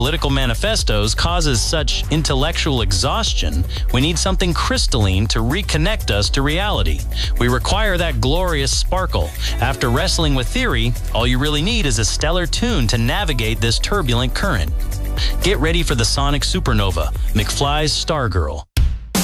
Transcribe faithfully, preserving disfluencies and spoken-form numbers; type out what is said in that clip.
political manifestos causes such intellectual exhaustion, we need something crystalline to reconnect us to reality. We require that glorious sparkle. After wrestling with theory, all you really need is a stellar tune to navigate this turbulent current. Get ready for the sonic supernova, McFly's Stargirl.